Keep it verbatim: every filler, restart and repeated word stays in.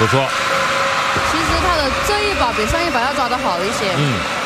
不错。 其实他的这一把比上一把要抓得好一些。 嗯。